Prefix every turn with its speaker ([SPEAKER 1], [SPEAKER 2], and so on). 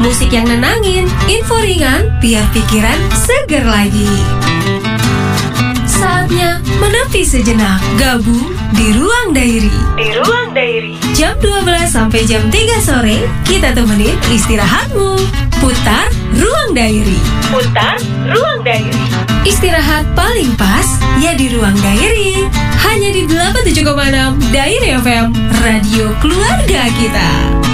[SPEAKER 1] musik yang nenangin, info ringan biar pikiran seger lagi. Saatnya menepi sejenak, gabung di Ruang Diary. Jam 12 sampai jam 3 sore, kita temenin istirahatmu. Putar Ruang Diary. Istirahat paling pas, ya di Ruang Diary. Hanya di 87,6 Diary FM, radio keluarga kita.